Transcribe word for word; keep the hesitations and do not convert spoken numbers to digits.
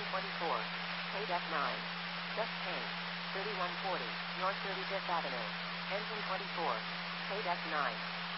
twenty-four. Paid F nine. Just change. thirty-one forty, North thirty-fifth Avenue. Engine twenty-four. Paid F nine.